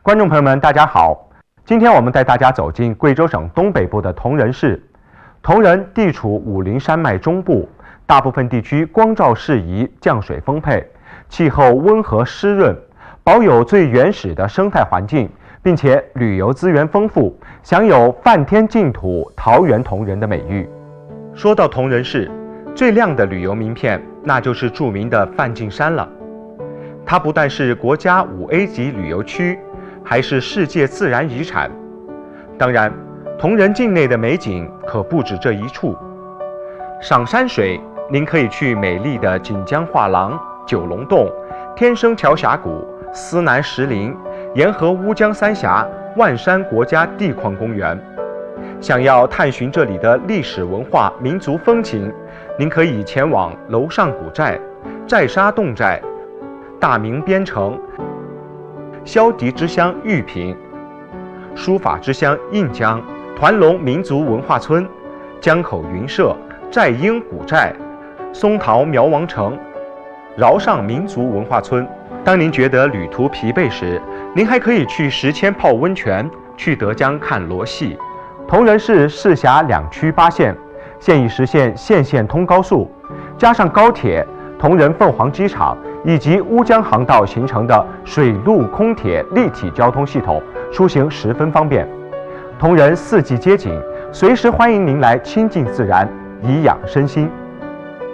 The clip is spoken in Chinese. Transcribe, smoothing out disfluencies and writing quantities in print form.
观众朋友们，大家好！今天我们带大家走进贵州省东北部的铜仁市。铜仁地处武陵山脉中部，大部分地区光照适宜，降水丰沛，气候温和湿润，保有最原始的生态环境，并且旅游资源丰富，享有梵天净土、桃源铜仁的美誉。说到铜仁市，最亮的旅游名片，那就是著名的梵净山了。它不但是国家5A 级旅游区，还是世界自然遗产。当然，铜仁境内的美景可不止这一处。赏山水，您可以去美丽的锦江画廊、九龙洞、天生桥峡谷、思南石林、沿河乌江三峡、万山国家地矿公园。想要探寻这里的历史文化、民族风情，您可以前往楼上古寨、寨沙洞寨、大明边城、萧笛之乡玉屏、书法之乡印江、团龙民族文化村、江口云社、寨英古寨、松桃苗王城、饶上民族文化村。当您觉得旅途疲惫时，您还可以去石阡泡温泉，去德江看螺戏。铜仁市市辖2区8县，现已实现县县通高速，加上高铁、铜仁凤凰机场以及乌江航道形成的水陆空铁立体交通系统，出行十分方便。铜仁4季皆景，随时欢迎您来亲近自然，颐养身心。